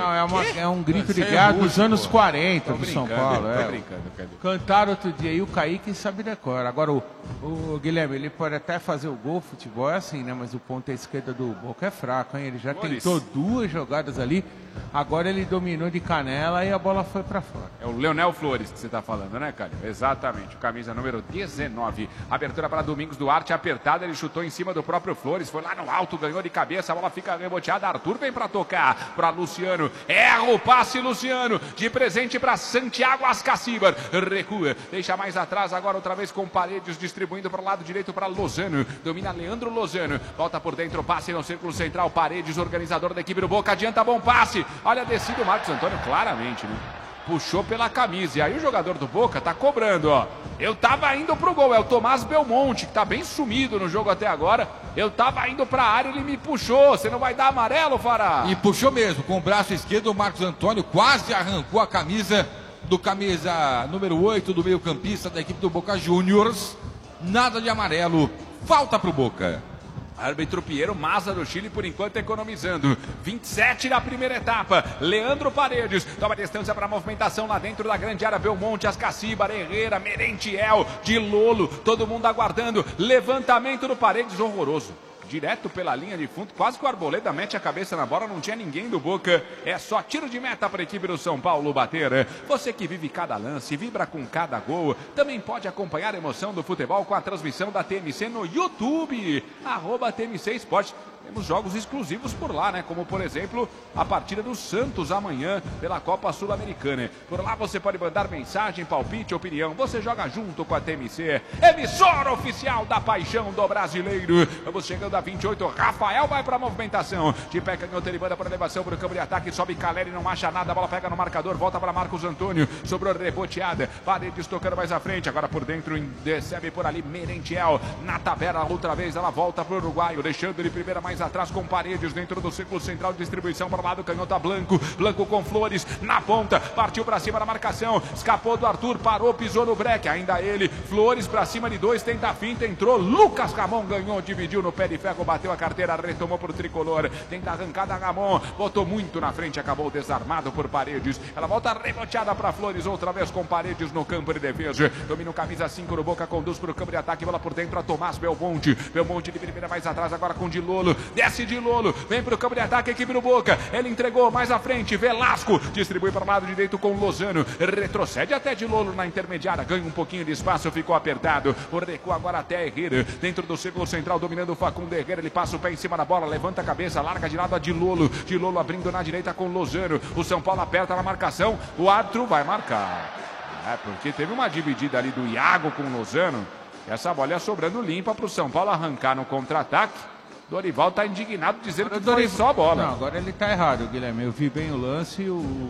Não, é um grito de guerra dos anos 40 do São Paulo. Tô brincando, Cadu. Cantaram outro dia e o Kaique sabe decora. Agora o Guilherme, ele pode até fazer o gol, futebol é assim, né? Mas o ponta esquerda do Boca é fraco, hein? Ele já tentou 2 jogadas ali, agora ele dominou de canela e a bola foi pra fora. É o Leonel Flores que você tá falando, né, Calil? Exatamente, camisa número 19. Abertura para Domingos Duarte, apertada, ele chutou em cima do próprio Flores, foi lá no alto, ganhou de cabeça, a bola fica reboteada, Arthur vem pra tocar, pra Luciano, erra o passe, Luciano, de presente pra Santiago Ascacibar, recua, deixa mais atrás, agora outra vez com Paredes, distribuindo para o lado direito para Lozano, domina Leandro Lozano, volta por dentro, passe no círculo central, Paredes, organizador da equipe do Boca, adianta, bom passe, olha a descida, o Marcos Antônio claramente, né? Puxou pela camisa, e aí o jogador do Boca tá cobrando, ó. Eu tava indo pro gol, é o Tomás Belmonte, que tá bem sumido no jogo até agora. Eu tava indo pra área, ele me puxou, você não vai dar amarelo, Fará? E puxou mesmo, com o braço esquerdo, o Marcos Antônio quase arrancou a camisa do camisa número 8 do meio-campista da equipe do Boca Juniors. Nada de amarelo, falta pro Boca. Árbitro Piero Maza do Chile, por enquanto, economizando. 27 na primeira etapa. Leandro Paredes toma distância para a movimentação lá dentro da grande área. Belmonte, Ascacibar, Herrera, Merentiel, de Lolo. Todo mundo aguardando. Levantamento do Paredes, horroroso. Direto pela linha de fundo, quase que o Arboleda mete a cabeça na bola, não tinha ninguém do Boca. É só tiro de meta para a equipe do São Paulo bater. Você que vive cada lance, vibra com cada gol, também pode acompanhar a emoção do futebol com a transmissão da TMC no YouTube. @TMC Esporte. Temos jogos exclusivos por lá, né? Como, por exemplo, a partida do Santos amanhã pela Copa Sul-Americana. Por lá você pode mandar mensagem, palpite, opinião. Você joga junto com a TMC, emissora oficial da paixão do brasileiro. Vamos chegando a 28. Rafael vai para a movimentação. De pé, canhoto, ele manda para elevação para o campo de ataque. Sobe Caleri, não acha nada. A bola pega no marcador, volta para Marcos Antônio. Sobrou reboteada. Paredes tocando mais à frente. Agora por dentro, recebe por ali Merentiel. Na tabela, outra vez, ela volta para o uruguaio. Deixando ele primeira mais atrás com Paredes dentro do círculo central de distribuição para o lado, canhota Blanco, Blanco com Flores na ponta, partiu para cima da marcação, escapou do Arthur, parou, pisou no breque, ainda ele, Flores para cima de 2, tenta a finta, entrou, Lucas Ramon ganhou, dividiu no pé de ferro, bateu a carteira, retomou para o tricolor, tenta a arrancada Ramon, botou muito na frente, acabou desarmado por Paredes, ela volta reboteada para Flores, outra vez com Paredes no campo de defesa, domina o camisa 5 no Boca, conduz para o campo de ataque, bola por dentro a Tomás Belmonte, Belmonte de primeira mais atrás, agora com Dilolo, desce de Lolo, vem para o campo de ataque, a equipe do Boca, ele entregou mais à frente, Velasco, distribui para o lado direito com Lozano, retrocede até de Lolo na intermediária, ganha um pouquinho de espaço, ficou apertado, o recuo agora até Herrera, dentro do círculo central, dominando o Facundo Herrera, ele passa o pé em cima da bola, levanta a cabeça, larga de lado a de Lolo abrindo na direita com Lozano, o São Paulo aperta na marcação, o árbitro vai marcar, porque teve uma dividida ali do Iago com o Lozano, essa bola ia sobrando limpa para o São Paulo arrancar no contra-ataque. Dorival está indignado dizendo que foi só a bola. Não, agora ele está errado, Guilherme. Eu vi bem o lance e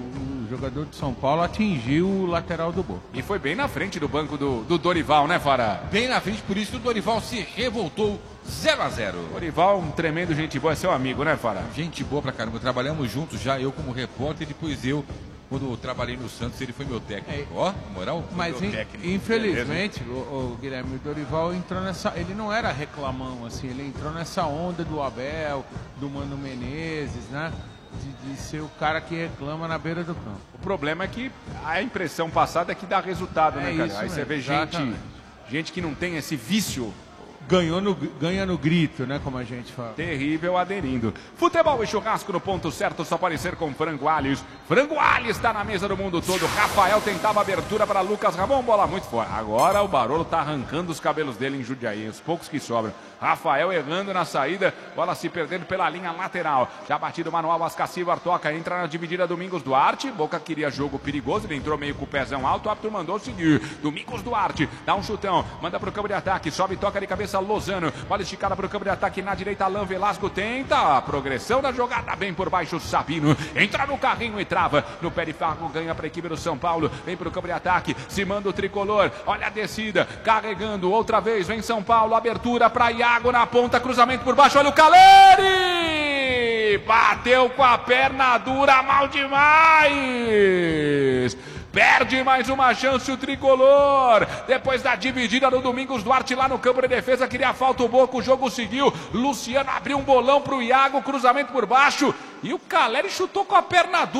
o jogador de São Paulo atingiu o lateral do Boca. E foi bem na frente do banco do Dorival, né, Fará? Bem na frente, por isso o Dorival se revoltou. 0-0. Dorival, um tremendo gente boa, é seu amigo, né, Fará? Gente boa pra caramba. Trabalhamos juntos já, eu como repórter, depois eu, quando eu trabalhei no Santos, ele foi meu técnico. Ó, moral? Mas infelizmente, o Guilherme, o Dorival entrou nessa... Ele não era reclamão, assim, ele entrou nessa onda do Abel, do Mano Menezes, né? De ser o cara que reclama na beira do campo. O problema é que a impressão passada é que dá resultado, né, cara? Aí você vê gente que não tem esse vício. Ganha no grito, né? Como a gente fala. Terrível aderindo. Futebol e churrasco no ponto certo só pode ser com Frango Alhos. Frango Alhos está na mesa do mundo todo. Rafael tentava abertura para Lucas Ramon, bola muito fora. Agora o Barolo está arrancando os cabelos dele em Jundiaí, os poucos que sobram. Rafael errando na saída, bola se perdendo pela linha lateral. Já batido manual, Ascacibar toca, entra na dividida Domingos Duarte. Boca queria jogo perigoso, ele entrou meio com o pezão alto, o árbitro mandou seguir. Domingos Duarte dá um chutão, manda para o campo de ataque, sobe e toca de cabeça Lozano. Bola esticada para o campo de ataque na direita, Alain Velasco tenta a progressão da jogada, bem por baixo Sabino. Entra no carrinho e trava. No pé de ferro, ganha para a equipe do São Paulo. Vem para o campo de ataque, se manda o tricolor. Olha a descida, carregando outra vez. Vem São Paulo, abertura para Iago na ponta, cruzamento por baixo. Olha o Caleri! Bateu com a perna dura, mal demais! Perde mais uma chance o tricolor. Depois da dividida do Domingos Duarte lá no campo de defesa, queria falta o Boca, o jogo seguiu. Luciano abriu um bolão pro Iago, cruzamento por baixo. E o Caleri chutou com a perna dura.